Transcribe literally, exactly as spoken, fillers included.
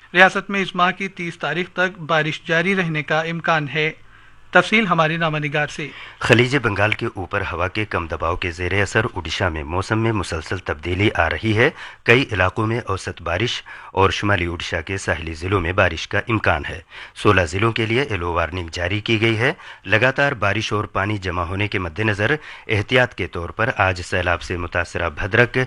रियासत में इस माह की तीस तारीख तक बारिश जारी रहने का इम्कान है। तफसील हमारी नामानिगार से। खलीज बंगाल के ऊपर हवा के कम दबाव के जेर असर उड़ीसा में मौसम में मुसलसल तब्दीली आ रही है। कई इलाकों में औसत बारिश और शुमाली उड़ीसा के साहिली जिलों में बारिश का इम्कान है। सोलह जिलों के लिए येलो वार्निंग जारी की गई है। लगातार बारिश और पानी जमा होने के मद्देनजर एहतियात के तौर पर आज सैलाब से मुतासरा भद्रक,